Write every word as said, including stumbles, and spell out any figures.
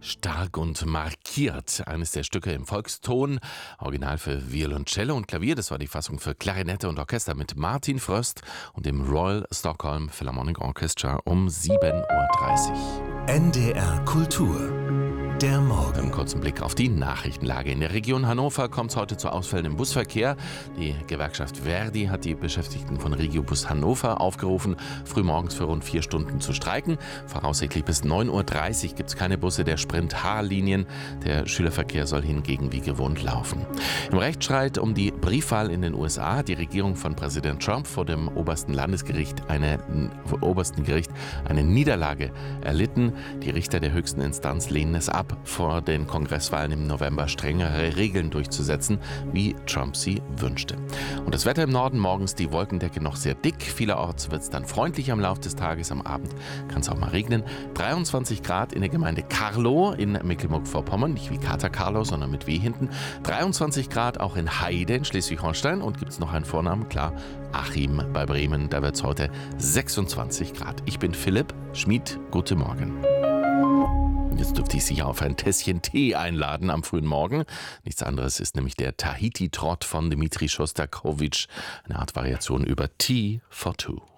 Stark und markiert. Eines der Stücke im Volkston. Original für Violoncello und Klavier. Das war die Fassung für Klarinette und Orchester mit Martin Fröst und dem Royal Stockholm Philharmonic Orchestra um sieben Uhr dreißig. N D R Kultur. Der Morgen. Einen kurzen Blick auf die Nachrichtenlage. In der Region Hannover kommt es heute zu Ausfällen im Busverkehr. Die Gewerkschaft Verdi hat die Beschäftigten von Regiobus Hannover aufgerufen, frühmorgens für rund vier Stunden zu streiken. Voraussichtlich bis neun Uhr dreißig gibt es keine Busse der Sprint-H-Linien. Der Schülerverkehr soll hingegen wie gewohnt laufen. Im Rechtsstreit um die Briefwahl in den U S A hat die Regierung von Präsident Trump vor dem obersten Landesgericht eine, vor obersten Gericht eine Niederlage erlitten. Die Richter der höchsten Instanz lehnen es ab, vor den Kongresswahlen im November strengere Regeln durchzusetzen, wie Trump sie wünschte. Und das Wetter im Norden: morgens die Wolkendecke noch sehr dick. Vielerorts wird es dann freundlich am Laufe des Tages. Am Abend kann es auch mal regnen. dreiundzwanzig Grad in der Gemeinde Carlo in Mecklenburg-Vorpommern. Nicht wie Kater Carlo, sondern mit W hinten. dreiundzwanzig Grad auch in Heide in Schleswig-Holstein. Und gibt es noch einen Vornamen? Klar, Achim bei Bremen. Da wird es heute sechsundzwanzig Grad. Ich bin Philipp Schmid. Guten Morgen. Jetzt dürfte ich Sie auf ein Tässchen Tee einladen am frühen Morgen. Nichts anderes ist nämlich der Tahiti-Trott von Dmitri Schostakowitsch. Eine Art Variation über Tea for Two.